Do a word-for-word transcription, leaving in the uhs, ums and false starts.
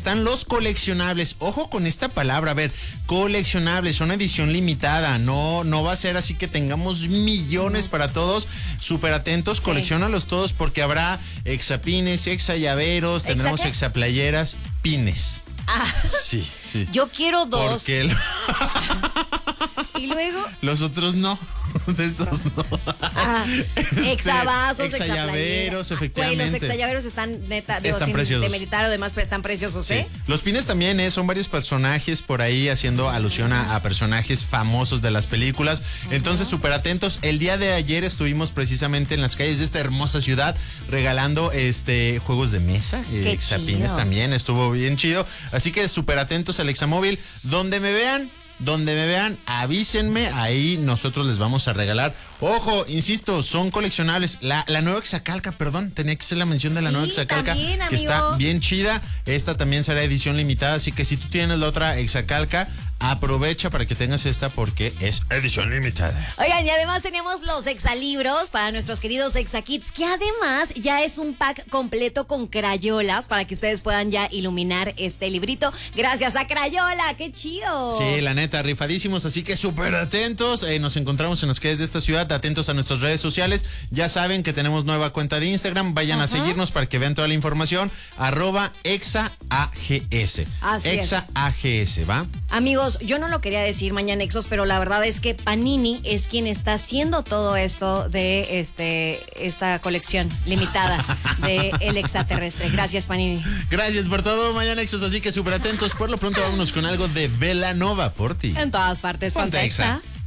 están los coleccionables. Ojo con esta palabra, a ver, coleccionables, son edición limitada, no, no va a ser así que tengamos millones uh-huh. para todos. Súper atentos, sí. Colecciónalos todos porque habrá exapines, exallaveros, tendremos exaplayeras, pines. Ah, sí, sí. Yo quiero dos. Porque el... ¿Y luego? Los otros no. De esos no. Ah, este, exavasos, exallaveros, efectivamente. Güey, los exallaveros están neta, digo, están sin preciosos. demeritar, además, pero están preciosos, sí. ¿eh? Los pines también, ¿eh? Son varios personajes por ahí haciendo alusión a, a personajes famosos de las películas. Uh-huh. Entonces, súper atentos. El día de ayer estuvimos precisamente en las calles de esta hermosa ciudad regalando este juegos de mesa. Qué exapines chido. También, estuvo bien chido. Así que súper atentos al Examóvil. Donde me vean, Donde me vean, avísenme, ahí nosotros les vamos a regalar. Ojo, insisto, son coleccionables. La, la nueva Exacalca, perdón, tenía que ser la mención de la sí, nueva Exacalca, también, que amigo. está bien chida. Esta también será edición limitada, así que si tú tienes la otra Exacalca, aprovecha para que tengas esta porque es edición limitada. Oigan, y además tenemos los exalibros para nuestros queridos Exakits, que además ya es un pack completo con crayolas para que ustedes puedan ya iluminar este librito. Gracias a Crayola, qué chido. Sí, la neta, rifadísimos, así que súper atentos. Eh, nos encontramos en las calles de esta ciudad, atentos a nuestras redes sociales. Ya saben que tenemos nueva cuenta de Instagram, vayan uh-huh. a seguirnos para que vean toda la información. Arroba ExaAGS. Así ExaAGS, ¿va? Amigos, yo no lo quería decir, Mañanexos, pero la verdad es que Panini es quien está haciendo todo esto de este esta colección limitada de El Extraterrestre. Gracias, Panini. Gracias por todo, Mañanexos, así que súper atentos. Por lo pronto vámonos con algo de Belanova por ti. En todas partes, Ponte Ponte Exa. Exa.